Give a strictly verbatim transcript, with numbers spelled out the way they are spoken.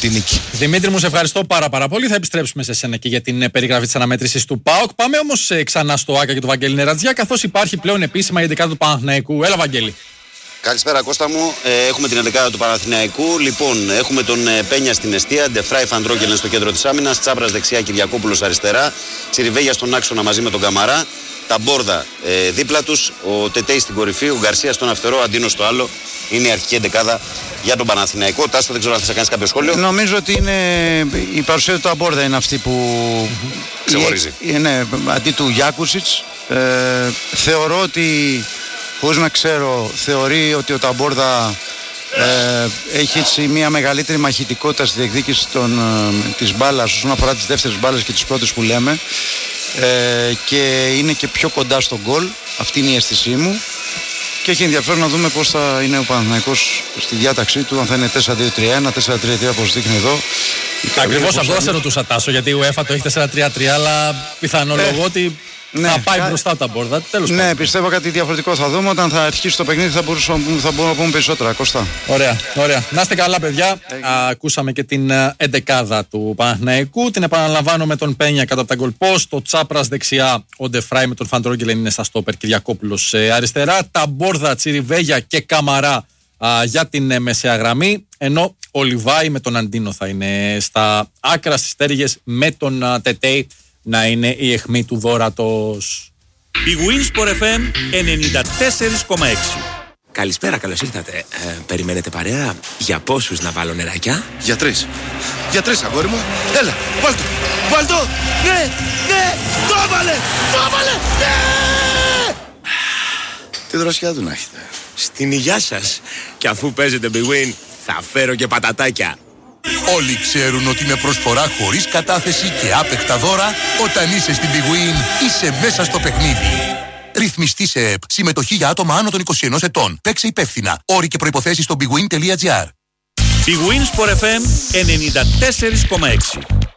τη νίκη. Δημήτρη μου, σε ευχαριστώ πάρα, πάρα πολύ. Θα επιστρέψουμε σε σένα και για την περιγραφή της αναμέτρησης του ΠΑΟΚ. Πάμε όμως ξανά στο Άκα και του Βαγγέλη Νερατζιά, καθώς υπάρχει πλέον επίσημα η έντεκα του Παναθηναϊκού. Έλα, Βαγγέλη. Καλησπέρα Κώστα μου, ε, έχουμε την έντεκα του Παναθηναϊκού. Λοιπόν, έχουμε τον ε, Πένια στην εστία, Ντεφράι Φαντρόγκελεν στο κέντρο της άμυνας, Τσάπρας δεξιά, Κυριακόπουλος αριστερά, Τσιριβέγια στον άξονα μαζί με τον Καμαρά, τα Μπόρδα ε, δίπλα τους, ο Τετέι στην κορυφή, ο Γκαρσία στον αριστερό, ο Αντίνος στο άλλο. Είναι η αρχική εντεκάδα για τον Παναθηναϊκό. Τάσο, δεν ξέρω αν θες να κάνεις κάποιο σχόλιο. Νομίζω ότι είναι η παρουσία του Ταμπόρδα είναι αυτή που ξεχωρίζει. Ε, ναι, αντί του Γιάκουσιτς. Ε, θεωρώ ότι, χωρίς να ξέρω, θεωρεί ότι ο Ταμπόρδα ε, έχει έτσι μια μεγαλύτερη μαχητικότητα στη διεκδίκηση των, ε, της μπάλας όσον αφορά τις δεύτερες μπάλες και τις πρώτες που λέμε, ε, και είναι και πιο κοντά στον γκολ. Αυτή είναι η αίσθησή μου. Και έχει ενδιαφέρον να δούμε πώς θα είναι ο Παναθηναϊκός στη διάταξή του, αν θα είναι τέσσερα δύο τρία ένα, τέσσερα τρία τρία όπως δείχνει εδώ. Ακριβώς αυτό θα σε ρωτούσα, Τάσο, γιατί η UEFA το έχει τέσσερα τρία τρία, αλλά πιθανολογώ ε, ότι ναι, θα πάει κα... μπροστά τα Μπόρδα. Τέλος ναι, πάντων. Πιστεύω κάτι διαφορετικό θα δούμε. Όταν θα αρχίσει το παιχνίδι θα μπορούσαμε, θα μπορούμε να πούμε περισσότερα. Κώστα. Ωραία, ωραία. Να είστε καλά, παιδιά. Α, ακούσαμε και την εντεκάδα του Παναθηναϊκού. Την επαναλαμβάνω με τον Πένια κάτω από τα γκολ post. Το Τσάπρας δεξιά, ο Ντεφράι με τον Φαντρόγκελεν είναι στα στόπερ, Κυριακόπουλος ε, αριστερά. Τα Μπόρδα, Τσιριβέγια και Καμαρά α, για την ε, μεσαία γραμμή. Ενώ ο Λιβάη με τον Αντίνο θα είναι στα άκρα, στις στέργες, με τον α, Τετέι να είναι η αιχμή του δώρατος. Η Winsport εφ εμ ενενήντα τέσσερα κόμμα έξι. Καλησπέρα, καλώς ήρθατε. Ε, περιμένετε παρέα? Για πόσους να βάλω νεράκια? Για τρεις. Για τρεις, αγόρι μου. Έλα, βάλ' το. Βάλ' το. Ναι, ναι, το έβαλε, το έβαλε, ναι! Τι δροσιά του να έχετε. Στην υγειά σας. Και αφού παίζετε Big Win, θα φέρω και πατατάκια. Όλοι ξέρουν ότι με προσφορά χωρίς κατάθεση και άπεκτα δώρα, όταν είσαι στην Big Win, είσαι μέσα στο παιχνίδι. Ρυθμιστή σε ΕΠ. Συμμετοχή για άτομα άνω των είκοσι ενός ετών. Παίξε υπεύθυνα. Όροι και προϋποθέσεις στο bigwin τελεία gr. Η Winsport εφ εμ ενενήντα τέσσερα κόμμα έξι.